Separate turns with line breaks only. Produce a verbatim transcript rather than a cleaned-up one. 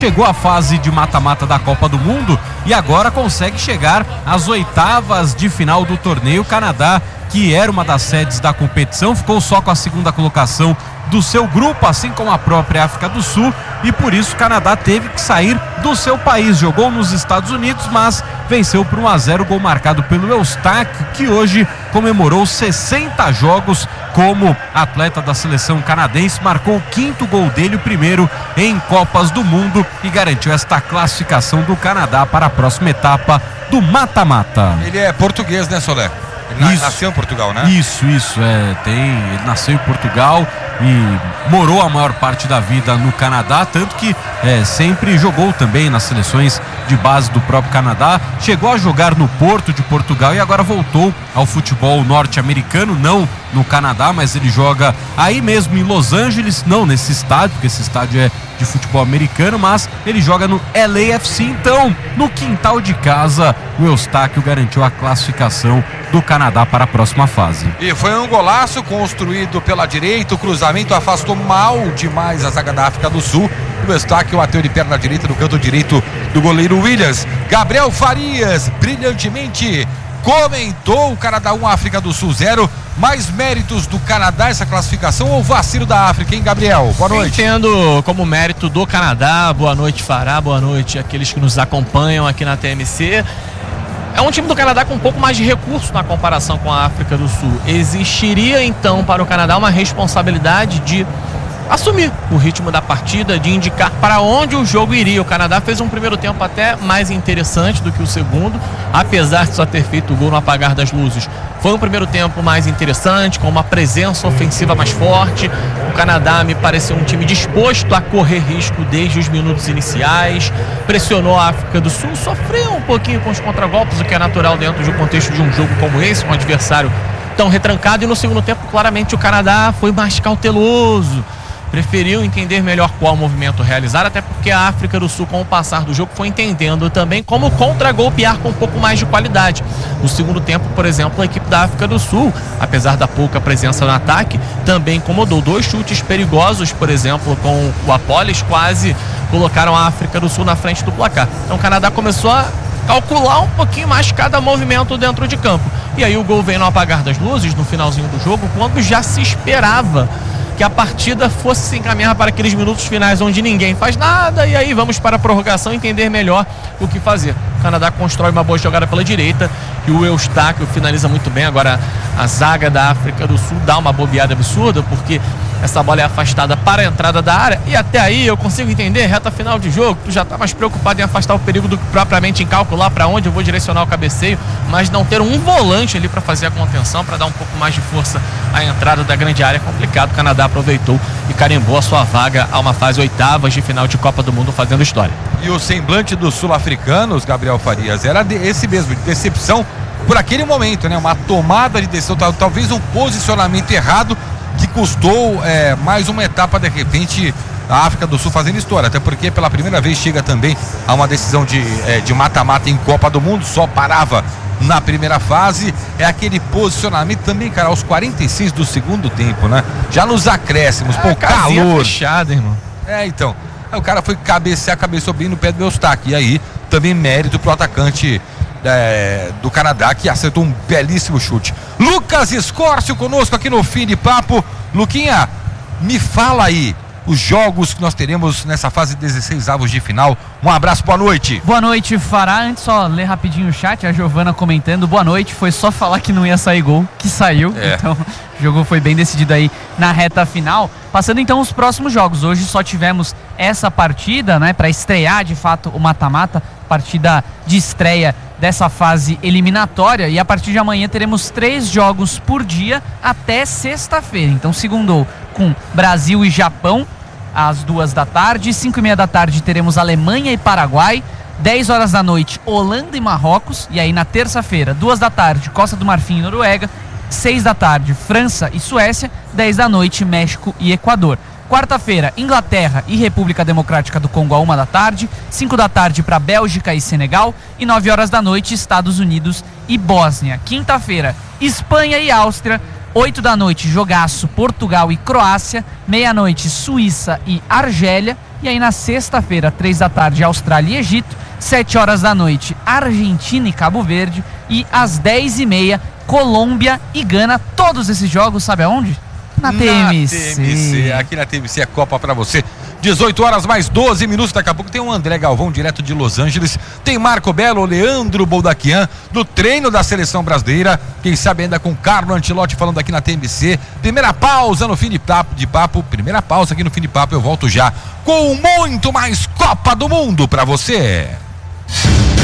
chegou à fase de mata-mata da Copa do Mundo e agora consegue chegar às oitavas de final do torneio. O Canadá, que era uma das sedes da competição, ficou só com a segunda colocação do seu grupo, assim como a própria África do Sul, e por isso o Canadá teve que sair do seu país. Jogou nos Estados Unidos, mas venceu por um a zero, gol marcado pelo Eustáquio, que hoje comemorou sessenta jogos como atleta da seleção canadense, marcou o quinto gol dele, o primeiro em Copas do Mundo, e garantiu esta classificação do Canadá para a próxima etapa do mata-mata.
Ele é português, né, Solé? Ele
Isso.
nasceu em Portugal, né?
Isso, isso, é, tem, ele nasceu em Portugal e morou a maior parte da vida no Canadá, tanto que é, sempre jogou também nas seleções de base do próprio Canadá, chegou a jogar no Porto de Portugal e agora voltou ao futebol norte-americano, não no Canadá, mas ele joga aí mesmo em Los Angeles, não nesse estádio, porque esse estádio é de futebol americano, mas ele joga no L A F C, então no quintal de casa o Eustáquio garantiu a classificação do Canadá para a próxima fase.
E foi um golaço construído pela direita, o cruzamento afastou mal demais a zaga da África do Sul, o Eustáquio bateu de perna direita no canto direito do goleiro Williams. Gabriel Farias brilhantemente comentou: o Canadá um, África do Sul zero. Mais méritos do Canadá essa classificação ou vacilo da África, hein, Gabriel? Boa noite.
Entendo como mérito do Canadá. Boa noite, Fará. Boa noite àqueles que nos acompanham aqui na T M C. É um time do Canadá com um pouco mais de recurso na comparação com a África do Sul. Existiria então para o Canadá uma responsabilidade de assumir o ritmo da partida, de indicar para onde o jogo iria. O Canadá fez um primeiro tempo até mais interessante do que o segundo, apesar de só ter feito o gol no apagar das luzes. Foi um primeiro tempo mais interessante, com uma presença ofensiva mais forte. O Canadá me pareceu um time disposto a correr risco desde os minutos iniciais, pressionou a África do Sul, sofreu um pouquinho com os contragolpes, o que é natural dentro do contexto de um jogo como esse, com um adversário tão retrancado. E no segundo tempo, claramente, o Canadá foi mais cauteloso, preferiu entender melhor qual movimento realizar, até porque a África do Sul, com o passar do jogo, foi entendendo também como contra-golpear com um pouco mais de qualidade. No segundo tempo, por exemplo, a equipe da África do Sul, apesar da pouca presença no ataque, também incomodou. Dois chutes perigosos, por exemplo, com o Apolis, quase colocaram a África do Sul na frente do placar. Então o Canadá começou a calcular um pouquinho mais cada movimento dentro de campo. E aí o gol veio no apagar das luzes, no finalzinho do jogo, quando já se esperava que a partida fosse se encaminhar para aqueles minutos finais onde ninguém faz nada, e aí vamos para a prorrogação entender melhor o que fazer. O Canadá constrói uma boa jogada pela direita e o Eustáquio finaliza muito bem. Agora a zaga da África do Sul dá uma bobeada absurda, porque essa bola é afastada para a entrada da área, e até aí eu consigo entender, reta final de jogo, tu já está mais preocupado em afastar o perigo do que propriamente em calcular para onde eu vou direcionar o cabeceio, mas não ter um volante ali para fazer a contenção, para dar um pouco mais de força à entrada da grande área é complicado. O Canadá aproveitou e carimbou a sua vaga a uma fase oitavas de final de Copa do Mundo, fazendo história.
E o semblante dos sul-africanos, Gabriel Farias, era esse mesmo, de decepção por aquele momento, né? Uma tomada de decisão, talvez um posicionamento errado que custou é, mais uma etapa, de repente, a África do Sul fazendo história, até porque pela primeira vez chega também a uma decisão de é, de mata-mata em Copa do Mundo, só parava na primeira fase. É aquele posicionamento também, cara, aos quarenta e seis do segundo tempo, né? Já nos acréscimos, é, pô, calor.
Fechada, irmão.
É, então. Aí o cara foi cabecear, cabeçou bem no pé do Eustáquio. E aí, também mérito pro atacante é, do Canadá, que acertou um belíssimo chute. Lucas Escórcio conosco aqui no Fim de Papo. Luquinha, me fala aí os jogos que nós teremos nessa fase de dezesseis avos de final. Um abraço, boa noite.
Boa noite, Fará. Antes só ler rapidinho o chat, a Giovana comentando, boa noite, foi só falar que não ia sair gol, que saiu, é. Então o jogo foi bem decidido aí na reta final. Passando então os próximos jogos, hoje só tivemos essa partida, né, para estrear de fato o mata-mata, partida de estreia dessa fase eliminatória, e a partir de amanhã teremos três jogos por dia até sexta-feira. Então segundou com Brasil e Japão às duas da tarde, cinco e meia da tarde teremos Alemanha e Paraguai, dez horas da noite Holanda e Marrocos, e aí na terça-feira, duas da tarde Costa do Marfim e Noruega, seis da tarde França e Suécia, dez da noite México e Equador. Quarta-feira, Inglaterra e República Democrática do Congo a uma da tarde, cinco da tarde para Bélgica e Senegal, e nove horas da noite Estados Unidos e Bósnia. Quinta-feira, Espanha e Áustria, oito da noite jogaço Portugal e Croácia, meia-noite Suíça e Argélia, E aí na sexta-feira, três da tarde, Austrália e Egito. sete horas da noite, Argentina e Cabo Verde. E às dez e meia, Colômbia e Gana. Todos esses jogos, sabe aonde? Na T M C.
Na T M C, aqui na T M C é Copa pra você. dezoito horas mais doze minutos, daqui a pouco tem o André Galvão direto de Los Angeles, tem Marco Belo, Leandro Boldaquian no treino da seleção brasileira, quem sabe ainda com Carlo Ancelotti falando aqui na T M C. Primeira pausa no fim de papo, de papo, primeira pausa aqui no fim de papo, eu volto já com muito mais Copa do Mundo pra você.